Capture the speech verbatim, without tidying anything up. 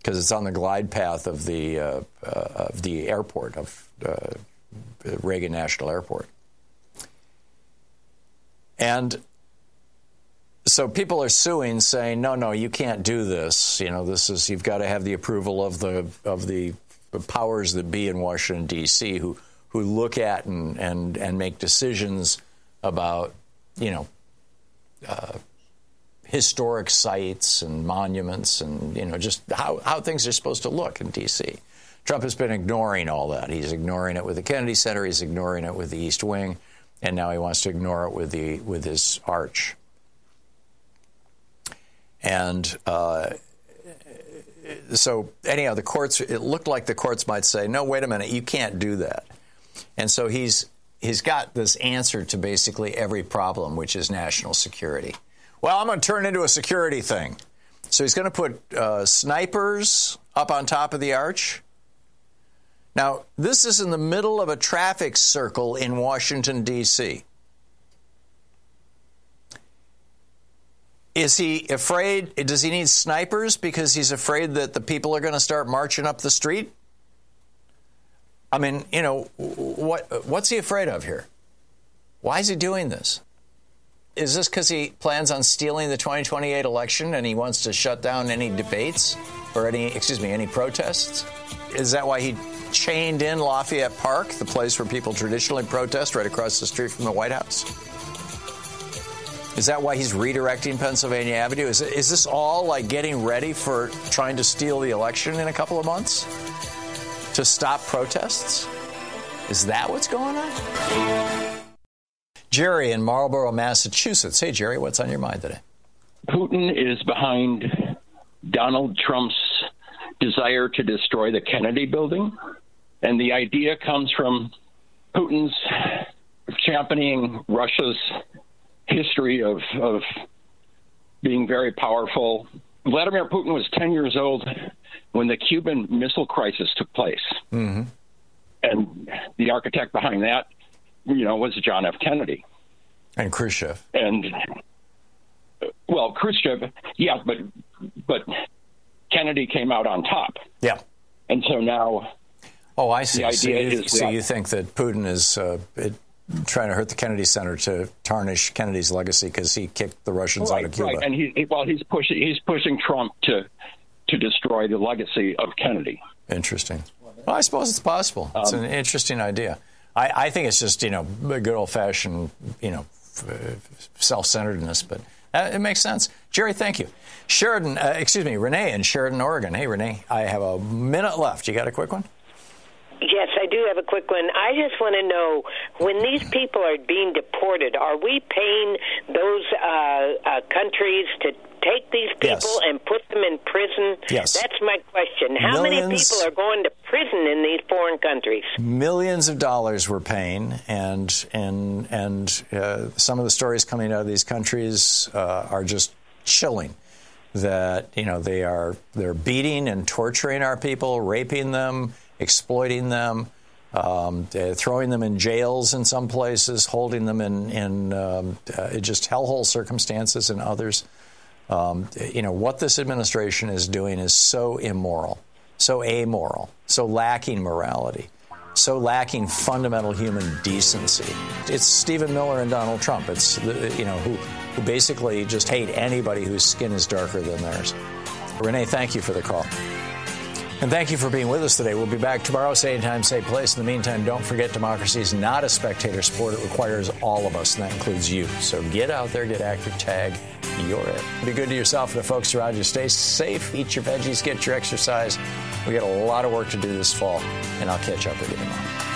because it's on the glide path of the uh, uh, of the airport of uh, Reagan National Airport. And so people are suing, saying, "No, no, you can't do this. You know, this is you've got to have the approval of the of the powers that be in Washington D C who who look at and and and make decisions about, you know, uh, historic sites and monuments and, you know, just how how things are supposed to look in D C" Trump has been ignoring all that. He's ignoring it with the Kennedy Center. He's ignoring it with the East Wing, and now he wants to ignore it with the with his arch. And uh, so anyhow, the courts, it looked like the courts might say, no, wait a minute, you can't do that. And so he's he's got this answer to basically every problem, which is national security. Well, I'm going to turn into a security thing. So he's going to put uh, snipers up on top of the arch. Now, this is in the middle of a traffic circle in Washington, D C Is he afraid? Does he need snipers because he's afraid that the people are going to start marching up the street? I mean, you know, what what's he afraid of here? Why is he doing this? Is this because he plans on stealing the twenty twenty-eight election and he wants to shut down any debates or any, excuse me, any protests? Is that why he chained in Lafayette Park, the place where people traditionally protest, right across the street from the White House? Is that why he's redirecting Pennsylvania Avenue? Is, it, is this all like getting ready for trying to steal the election in a couple of months to stop protests? Is that what's going on? Jerry in Marlborough, Massachusetts. Hey, Jerry, what's on your mind today? Putin is behind Donald Trump's desire to destroy the Kennedy building. And the idea comes from Putin's championing Russia's history of, of being very powerful. Vladimir Putin was ten years old when the Cuban Missile Crisis took place. Mm-hmm. And the architect behind that, you know, was John F. Kennedy. And Khrushchev. And, well, Khrushchev, yeah, but but Kennedy came out on top. Yeah. And so now... Oh, I see. The idea so you, is so that, you think that Putin is uh, it, trying to hurt the Kennedy Center to tarnish Kennedy's legacy because he kicked the Russians right, out of Cuba? Right, and he, well, he's pushing he's pushing Trump to to destroy the legacy of Kennedy. Interesting. Well, I suppose it's possible. It's um, an interesting idea. I, I think it's just, you know, a good old-fashioned, you know, self-centeredness, but uh, it makes sense. Jerry, thank you. Sheridan, uh, excuse me, Renee in Sheridan, Oregon. Hey, Renee, I have a minute left. You got a quick one? Yes, I do have a quick one. I just want to know, when these people are being deported, are we paying those uh, uh, countries to take these people yes. and put them in prison? Yes. That's my question. How millions, many people are going to prison in these foreign countries? Millions of dollars we're paying, and and and uh, some of the stories coming out of these countries uh, are just chilling. That, you know, they are they're beating and torturing our people, raping them, exploiting them, um, throwing them in jails in some places, holding them in in um, uh, just hellhole circumstances in others. Um, you know, what this administration is doing is so immoral, so amoral, so lacking morality, so lacking fundamental human decency. It's Stephen Miller and Donald Trump. It's, the, you know, who, who basically just hate anybody whose skin is darker than theirs. Renee, thank you for the call. And thank you for being with us today. We'll be back tomorrow, same time, same place. In the meantime, don't forget, democracy is not a spectator sport. It requires all of us, and that includes you. So get out there, get active, tag, you're it. Be good to yourself and the folks around you. Stay safe, eat your veggies, get your exercise. We got a lot of work to do this fall, and I'll catch up with you tomorrow.